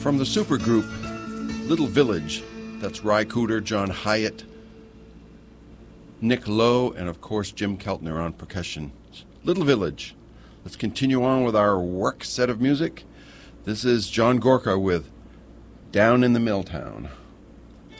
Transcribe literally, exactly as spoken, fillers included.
From the supergroup Little Village, that's Ry Cooder, John Hyatt, Nick Lowe, and of course Jim Keltner on percussion. Little Village. Let's continue on with our work set of music. This is John Gorka with Down in the Milltown.